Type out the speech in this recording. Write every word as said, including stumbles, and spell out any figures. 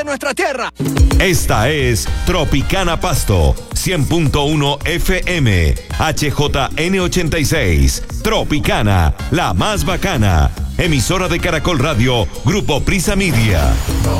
de nuestra tierra. Esta es Tropicana Pasto, cien punto uno F M, H J N ochenta y seis. Tropicana, la más bacana. Emisora de Caracol Radio, Grupo Prisa Media.